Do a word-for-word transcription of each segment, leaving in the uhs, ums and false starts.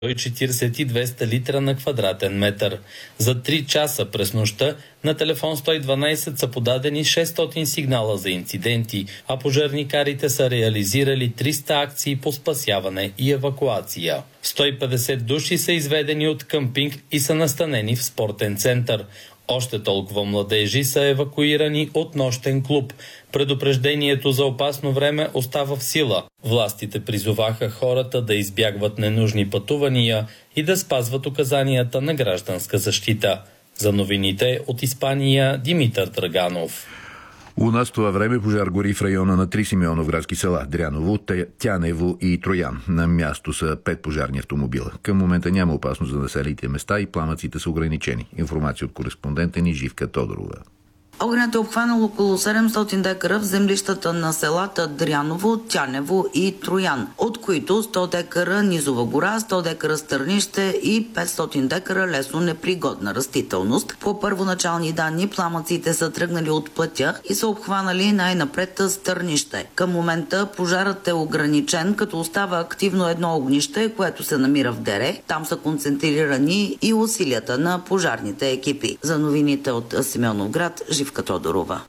четиридесет и двеста литра на квадратен метър. За три часа през нощта на телефон сто и дванадесет са подадени шестстотин сигнала за инциденти, а пожарникарите са реализирали триста акции по спасяване и евакуация. сто и петдесет души са изведени от къмпинг и са настанени в спортен център. Още толкова младежи са евакуирани от нощен клуб. Предупреждението за опасно време остава в сила. Властите призоваха хората да избягват ненужни пътувания и да спазват указанията на Гражданска защита. За новините от Испания, Димитър Драганов. У нас това време пожар гори в района на три симеоновградски села – Дряново, Тянево и Троян. На място са пет пожарни автомобила. Към момента няма опасност за населените места и пламъците са ограничени. Информация от кореспондента ни Живка Тодорова. Огнят е обхванал около седемстотин декара в землищата на селата Дряново, Тянево и Троян, от които сто декара низова гора, сто декара стърнище и петстотин декара лесно непригодна растителност. По първоначални данни пламъците са тръгнали от пътя и са обхванали най-напред стърнище. Към момента пожарът е ограничен, като остава активно едно огнище, което се намира в дере. Там са концентрирани и усилията на пожарните екипи. За новините от Симеоновград, Живка Тодорова.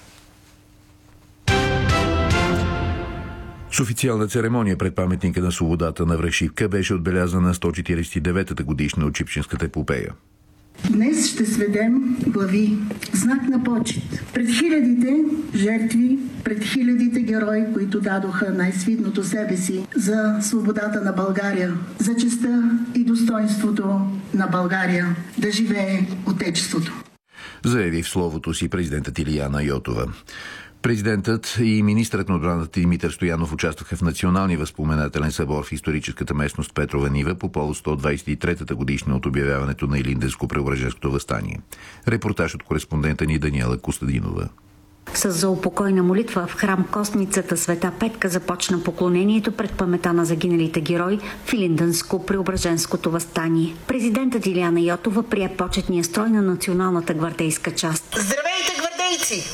С официална церемония пред паметника на свободата на Врашивка беше отбелязана сто четиридесет и деветата годишна от Шипченската епопея. Днес ще сведем глави, знак на почет пред хилядите жертви, пред хилядите герои, които дадоха най-свидното себе си за свободата на България, за честта и достоинството на България. Да живее Отечеството! Заяви в словото си президентът Илияна Йотова. Президентът и министърът на отбраната Димитър Стоянов участваха в националния възпоменателен събор в историческата местност Петрова нива по повод сто двадесет и третата годишна от обявяването на Илинденско-Преображенското въстание. Репортаж от кореспондента ни Даниела Костадинова. С заупокойна молитва в храм Костницата Света Петка започна поклонението пред памета на загиналите герои в Илинденско-Преображенското въстание. Президентът Илияна Йотова прие почетния строй на националната гвардейска част. Здравейте, гвардейци!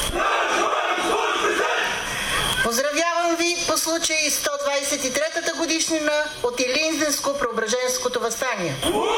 Поздравявам ви по случай сто двадесет и третата годишнина от Илинденско-Преображенското въстание.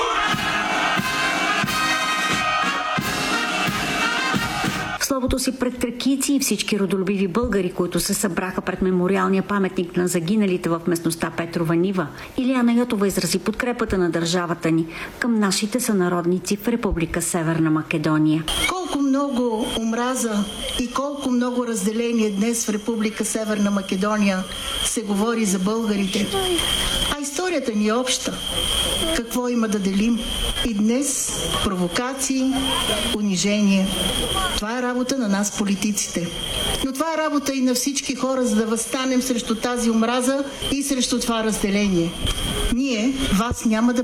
Словото си пред тракийци и всички родолюбиви българи, които се събраха пред мемориалния паметник на загиналите в местността Петрова нива, Илияна Йотова изрази подкрепата на държавата ни към нашите сънародници в Република Северна Македония. Колко много омраза и колко много разделение днес в Република Северна Македония се говори за българите. А историята ни е обща. Какво има да делим? И днес провокации, унижение. Това е работа на нас, политиците. Но това е работа и на всички хора, за да възстанем срещу тази омраза и срещу това разделение. Ние вас няма да